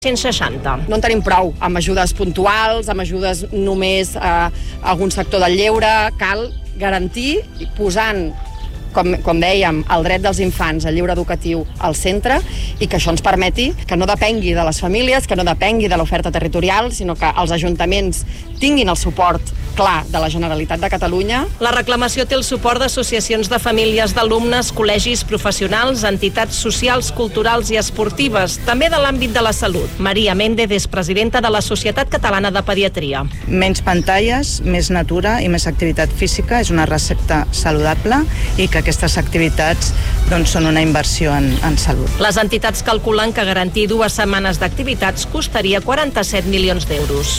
160. No en tenim prou amb ajudes puntuals, amb ajudes només a algun sector del lleure. Cal garantir, posant, com dèiem, el dret dels infants al lliure educatiu al centre i que això ens permeti que no depengui de les famílies, que no depengui de l'oferta territorial, sinó que els ajuntaments tinguin el suport clar de la Generalitat de Catalunya. La reclamació té el suport d'associacions de famílies d'alumnes, col·legis professionals, entitats socials, culturals i esportives, també de l'àmbit de la salut. Maria Méndez és presidenta de la Societat Catalana de Pediatria. Menys pantalles, més natura i més activitat física és una recepta saludable i que aquestes activitats són una inversió en salut. Les entitats calculen que garantir 2 setmanes d'activitats costaria 47 milions d'euros.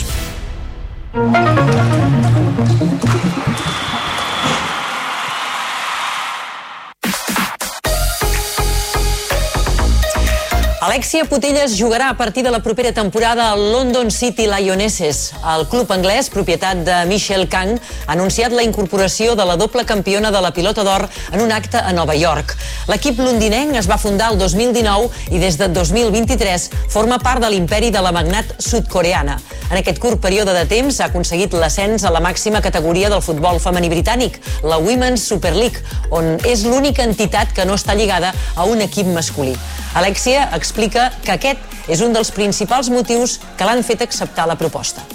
Alexia Putellas jugarà a partir de la propera temporada al London City Lionesses. El club anglès, propietat de Michelle Kang, ha anunciat la incorporació de la doble campiona de la Pilota d'Or en un acte a Nova York. L'equip londinenc es va fundar el 2019 i des de 2023 forma part de l'imperi de la magnat sud-coreana. En aquest curt període de temps ha aconseguit l'ascens a la màxima categoria del futbol femení britànic, la Women's Super League, on és l'única entitat que no està lligada a un equip masculí. Alexia explica que aquest és un dels principals motius que l'han fet acceptar la proposta.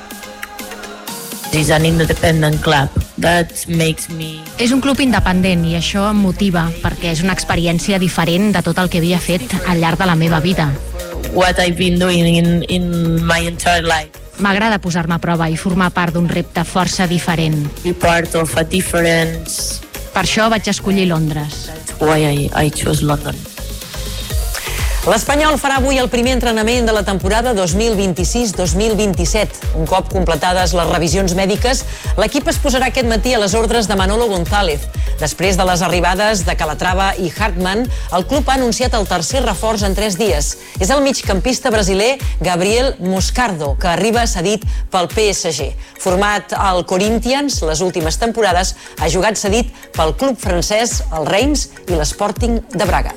És un independent club. És un club independent i això em motiva perquè és una experiència diferent de tot el que havia fet al llarg de la meva vida. What I've been doing in my entire life. M'agrada posar-me a prova i formar part d'un repte força diferent. Be part of a difference. Per això vaig escollir Londres. That's why I chose London. L'Espanyol farà avui el primer entrenament de la temporada 2026-2027. Un cop completades les revisions mèdiques, l'equip es posarà aquest matí a les ordres de Manolo González. Després de les arribades de Calatrava i Hartmann, el club ha anunciat el tercer reforç en 3 dies. És el migcampista brasiler Gabriel Moscardo, que arriba cedit pel PSG. Format al Corinthians les últimes temporades, ha jugat cedit pel club francès, el Reims i l'Sporting de Braga.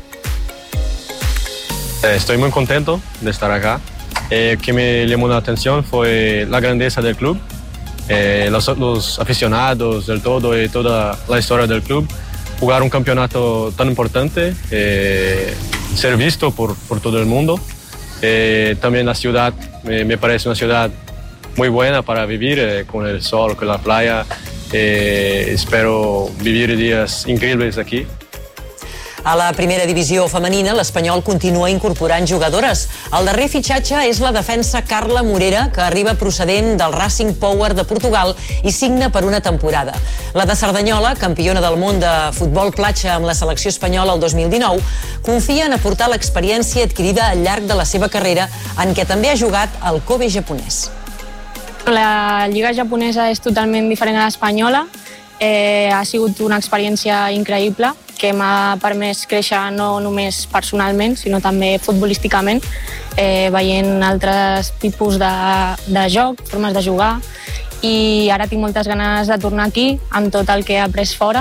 Estoy muy contento de estar acá. Que me llamó la atención fue la grandeza del club, los aficionados del todo y toda la historia del club. Jugar un campeonato tan importante, ser visto por todo el mundo. También la ciudad me parece una ciudad muy buena para vivir, con el sol, con la playa. Espero vivir días increíbles aquí. A la primera divisió femenina, l'Espanyol continua incorporant jugadores. El darrer fitxatge és la defensa Carla Morera, que arriba procedent del Racing Power de Portugal i signa per una temporada. La de Cerdanyola, campiona del món de futbol platja amb la selecció espanyola el 2019, confia en aportar l'experiència adquirida al llarg de la seva carrera, en què també ha jugat al Kobe japonès. La lliga japonesa és totalment diferent a l'espanyola. Ha sigut una experiència increïble que m'ha permès créixer no només personalment, sinó també futbolísticament, veient altres tipus de joc, formes de jugar, i ara tinc moltes ganes de tornar aquí amb tot el que he après fora.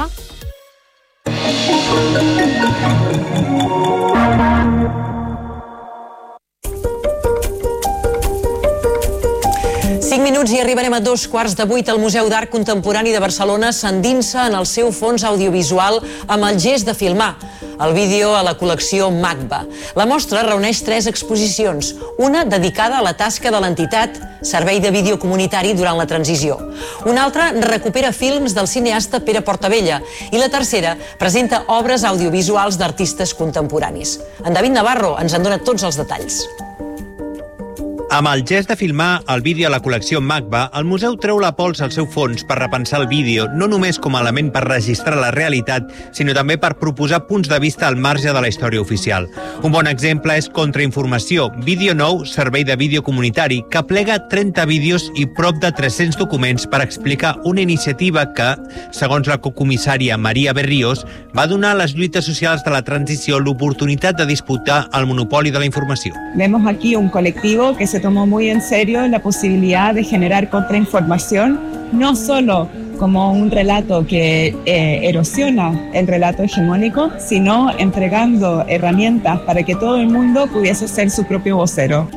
Minuts i arribarem a 7:15. El Museu d'Art Contemporani de Barcelona s'endinsa en el seu fons audiovisual amb el gest de filmar el vídeo a la col·lecció MACBA. La mostra reuneix 3 exposicions, una dedicada a la tasca de l'entitat Servei de Vídeo Comunitari durant la transició. Una altra recupera films del cineasta Pere Portabella i la tercera presenta obres audiovisuals d'artistes contemporanis. En David Navarro ens en dona tots els detalls. Amb el gest de filmar el vídeo a la col·lecció MACBA, el museu treu la pols al seu fons per repensar el vídeo, no només com a element per registrar la realitat, sinó també per proposar punts de vista al marge de la història oficial. Un bon exemple és Contrainformació, vídeo nou, servei de vídeo comunitari, que plega 30 vídeos i prop de 300 documents per explicar una iniciativa que, segons la cocomissària Maria Berrios, va donar a les lluites socials de la transició l'oportunitat de disputar el monopoli de la informació. Vemos aquí un colectivo que se tomó muy en serio la posibilidad de generar contrainformación, no solo como un relato que erosiona el relato hegemónico, sino entregando herramientas para que todo el mundo pudiese ser su propio vocero.